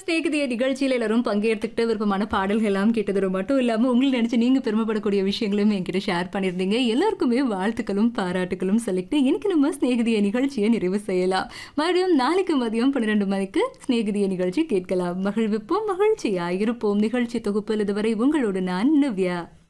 ஸ்நேகிதிய நிகழ்ச்சியில எல்லாரும் பங்கேற்றுக்கிட்டு விருப்பமான பாடல்கள் எல்லாம் கேட்டது மட்டும் இல்லாம உங்களை நினைச்சு நீங்க பெருமைப்படக்கூடிய விஷயங்களும் என்கிட்ட ஷேர் பண்ணியிருந்தீங்க. எல்லாருக்குமே வாழ்த்துக்களும் பாராட்டுகளும் சொல்லிட்டு இன்னைக்கு நம்ம ஸ்நேகிதிய நிகழ்ச்சியை நிறைவு செய்யலாம். மறுபடியும் நாளைக்கு மதியம் 12 மணிக்கு ஸ்நேகிதிய நிகழ்ச்சி கேட்கலாம். மகிழ்விப்போம், மகிழ்ச்சியா இருப்போம். நிகழ்ச்சி தொகுப்பில் இதுவரை உங்களோடு நான் நிவ்யா.